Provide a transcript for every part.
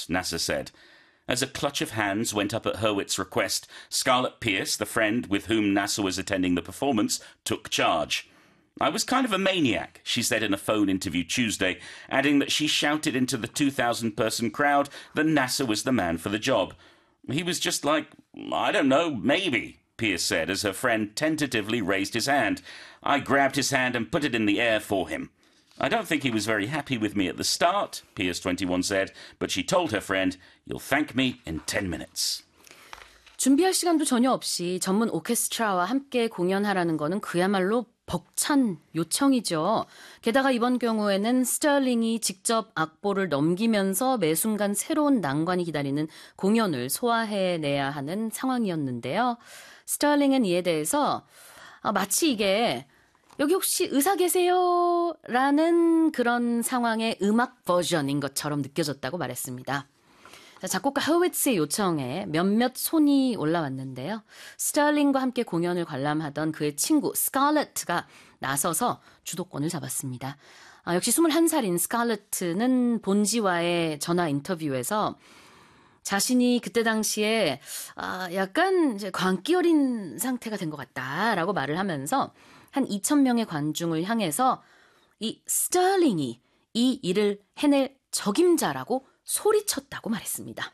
NASA said. As a clutch of hands went up at Hurwitz's request, Scarlett Pierce, the friend with whom NASA was attending the performance, took charge. I was kind of a maniac, she said in a phone interview Tuesday, adding that she shouted into the 2,000-person crowd that NASA was the man for the job. He was just like, I don't know, maybe, Pierce said as her friend tentatively raised his hand. I grabbed his hand and put it in the air for him. I don't think he was very happy with me at the start, Pierce 21 said, but she told her friend, you'll thank me in 10 minutes. 준비할 시간도 전혀 없이 전문 오케스트라와 함께 공연하라는 거는 그야말로 벅찬 요청이죠. 게다가 이번 경우에는 스털링이 직접 악보를 넘기면서 매 순간 새로운 난관이 기다리는 공연을 소화해내야 하는 상황이었는데요. 스털링은 이에 대해서 마치 이게 여기 혹시 의사 계세요? 라는 그런 상황의 음악 버전인 것처럼 느껴졌다고 말했습니다. 작곡가 허위츠의 요청에 몇몇 손이 올라왔는데요. 스털링과 함께 공연을 관람하던 그의 친구 스칼렛트가 나서서 주도권을 잡았습니다. 역시 21살인 스칼렛트는 본지와의 전화 인터뷰에서 자신이 그때 당시에 약간 이제 광기 어린 상태가 된 것 같다라고 말을 하면서 한 2,000명의 관중을 향해서 이 스털링이 이 일을 해낼 적임자라고 소리쳤다고 말했습니다.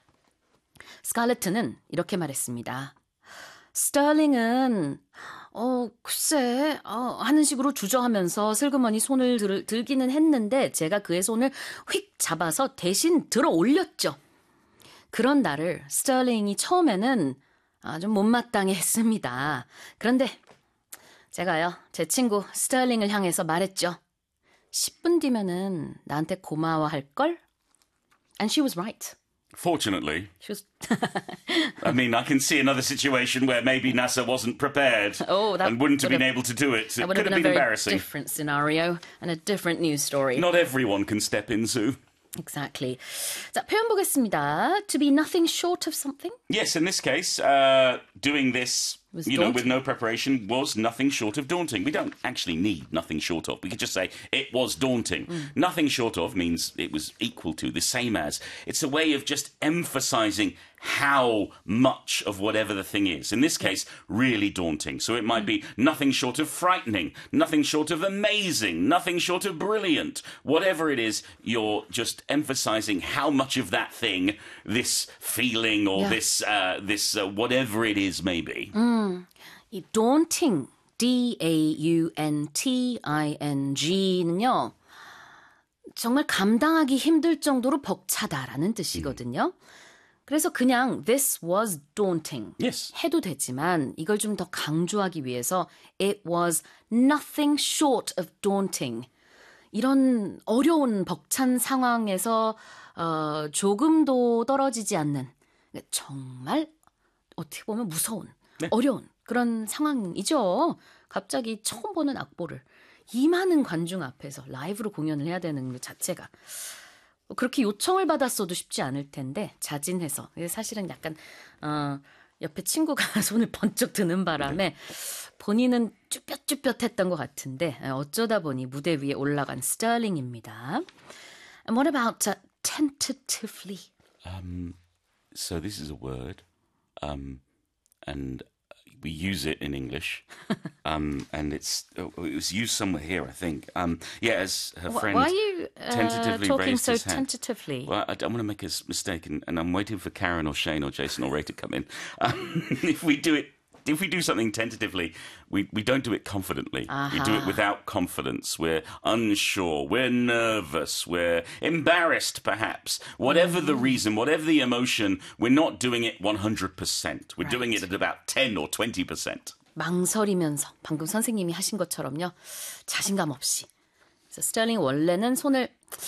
스칼렛트는 이렇게 말했습니다. 스털링은 글쎄 하는 식으로 주저하면서 슬그머니 손을 들기는 했는데 제가 그의 손을 휙 잡아서 대신 들어 올렸죠. 그런 나를 스털링이 처음에는 좀 못마땅해 했습니다. 그런데 제가요, 제 친구 스털링을 향해서 말했죠. 10분 뒤면은 나한테 고마워할걸? And she was right. Fortunately. She was... I mean, I can see another situation where maybe NASA wasn't prepared and wouldn't have been able to do it. It could have been embarrassing. A different scenario and a different news story. Not everyone can step in, Sue. Exactly. 자, 표현 보겠습니다. To be nothing short of something? Yes, in this case, doing this, with no preparation was nothing short of daunting. We don't actually need nothing short of. We could just say it was daunting. Nothing short of means it was equal to, the same as. It's a way of just emphasizing how much of whatever the thing is. In this case, really daunting. So it might be nothing short of frightening, nothing short of amazing, nothing short of brilliant. Whatever it is, you're just emphasizing how much of that thing, this feeling or this whatever it is may be. 이 daunting, D-A-U-N-T-I-N-G는요. 정말 감당하기 힘들 정도로 벅차다라는 뜻이거든요. 그래서 그냥 this was daunting yes. 해도 되지만 이걸 좀 더 강조하기 위해서 it was nothing short of daunting. 이런 어려운 벅찬 상황에서 조금도 떨어지지 않는 정말 어떻게 보면 무서운 어려운 그런 상황이죠. 갑자기 처음 보는 악보를 이 많은 관중 앞에서 라이브로 공연을 해야 되는 것 자체가 그렇게 요청을 받았어도 쉽지 않을 텐데 자진해서 사실은 약간 옆에 친구가 손을 번쩍 드는 바람에 본인은 쭈뼛쭈뼛했던 것 같은데 어쩌다 보니 무대 위에 올라간 스털링입니다. And what about tentatively? So this is a word, and we use it in English, and it was used somewhere here, I think. As her friend why are you tentatively talking raised so his hand. tentatively? Well, I don't want to make a mistake, and I'm waiting for Karen or Shane or Jason or Ray to come in. If we do something tentatively, we don't do it confidently. We do it without confidence. We're unsure. We're nervous. We're embarrassed, perhaps. Whatever the reason, whatever the emotion, we're not doing it 100%. We're doing it at about 10 or 20%. 망설이면서 방금 선생님이 하신 것처럼요. 자신감 없이. 그래서 스털링 원래는 손을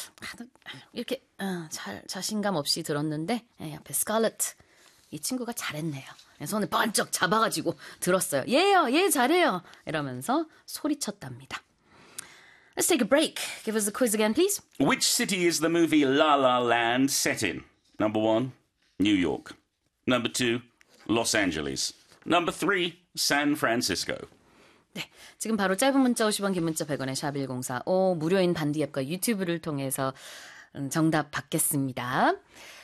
이렇게 자신감 없이 들었는데 옆에 스칼렛 이 친구가 잘했네요. 손을 번쩍 잡아가지고 들었어요. 얘 잘해요. 이러면서 소리쳤답니다. Let's take a break. Give us the quiz again, please. Which city is the movie La La Land set in? Number 1, New York. Number 2, Los Angeles. Number 3, San Francisco. 네, 지금 바로 짧은 문자 50원, 긴 문자 100원의 샵1045 무료인 반디 앱과 유튜브를 통해서 정답 받겠습니다.